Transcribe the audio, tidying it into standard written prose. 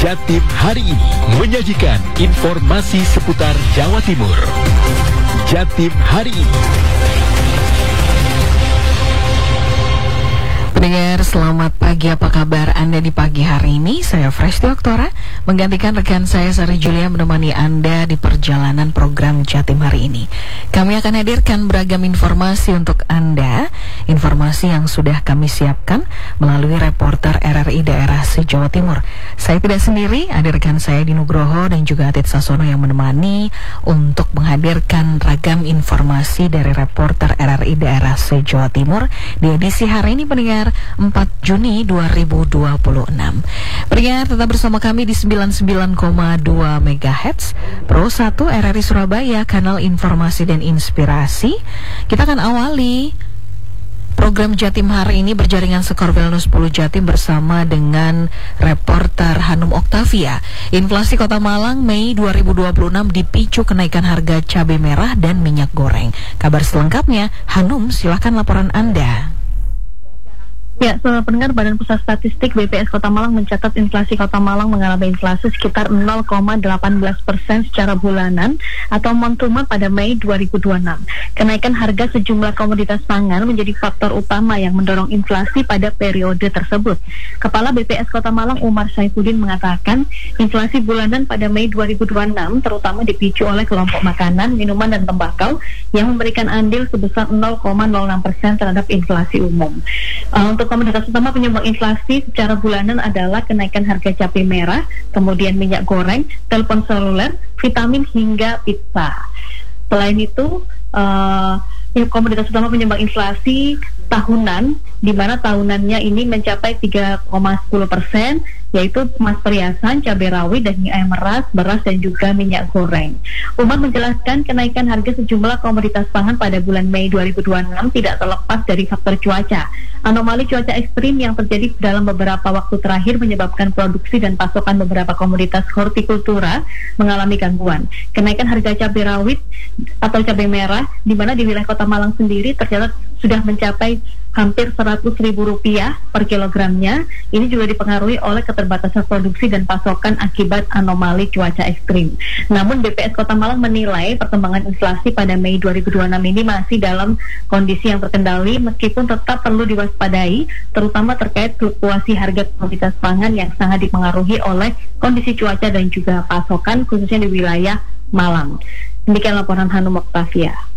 Jatim hari ini menyajikan informasi seputar Jawa Timur. Jatim hari ini. Pendengar, selamat pagi. Apa kabar Anda di pagi hari ini? Saya Fresti Oktora, menggantikan rekan saya Sari Julia menemani Anda di perjalanan program Jatim hari ini. Kami akan hadirkan beragam informasi untuk Anda, informasi yang sudah kami siapkan melalui reporter RRI daerah se-Jawa Timur. Saya tidak sendiri, ada rekan saya di Nugroho dan juga Atit Sasono yang menemani untuk menghadirkan ragam informasi dari reporter RRI daerah se-Jawa Timur di edisi hari ini, pendengar, 4 Juni 2026. Pendengar, tetap bersama kami di 99,2 MHz Pro 1 RRI Surabaya, kanal informasi dan inspirasi. Kita akan awali program Jatim hari ini berjaringan Sekorbelno 10 Jatim bersama dengan reporter Hanum Oktavia. Inflasi Kota Malang Mei 2026 dipicu kenaikan harga cabai merah dan minyak goreng. Kabar selengkapnya, Hanum, silakan laporan Anda. Ya, saudara pendengar, Badan Pusat Statistik BPS Kota Malang mencatat inflasi Kota Malang mengalami inflasi sekitar 0,18% secara bulanan atau month-to-month pada Mei 2026. Kenaikan harga sejumlah komoditas pangan menjadi faktor utama yang mendorong inflasi pada periode tersebut. Kepala BPS Kota Malang Umar Saifuddin mengatakan, inflasi bulanan pada Mei 2026 terutama dipicu oleh kelompok makanan, minuman, dan tembakau yang memberikan andil sebesar 0,06% terhadap inflasi umum. Untuk komoditas utama penyumbang inflasi secara bulanan adalah kenaikan harga cabai merah, kemudian minyak goreng, telepon seluler, vitamin hingga pizza. Selain itu, komoditas utama penyumbang inflasi tahunan, di mana tahunannya ini mencapai 3,10%, yaitu emas perhiasan, cabai rawit, daging ayam meras, beras, dan juga minyak goreng. Umar menjelaskan kenaikan harga sejumlah komoditas pangan pada bulan Mei 2026 tidak terlepas dari faktor cuaca. Anomali cuaca ekstrim yang terjadi dalam beberapa waktu terakhir menyebabkan produksi dan pasokan beberapa komoditas hortikultura mengalami gangguan. Kenaikan harga cabai rawit atau cabai merah, di mana di wilayah Kota Malang sendiri tercatat sudah mencapai hampir Rp100.000 per kilogramnya. Ini juga dipengaruhi oleh keterbatasan produksi dan pasokan akibat anomali cuaca ekstrim. Namun BPS Kota Malang menilai perkembangan inflasi pada Mei 2026 ini masih dalam kondisi yang terkendali, meskipun tetap perlu diwaspadai, terutama terkait fluktuasi harga komoditas pangan yang sangat dipengaruhi oleh kondisi cuaca dan juga pasokan, khususnya di wilayah Malang. Demikian laporan Hanum Oktavia.